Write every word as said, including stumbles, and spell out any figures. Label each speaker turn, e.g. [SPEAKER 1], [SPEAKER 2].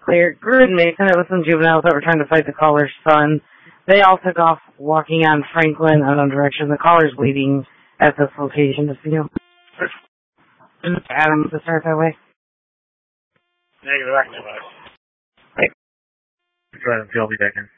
[SPEAKER 1] Clear. Greer and Mason, it was some juveniles that were trying to fight the caller's son. They all took off walking on Franklin unknown direction. The caller's waiting at this location to see him. Adam, to start that way.
[SPEAKER 2] Negative, active.
[SPEAKER 1] Wait.
[SPEAKER 2] Go ahead, I'll be back in.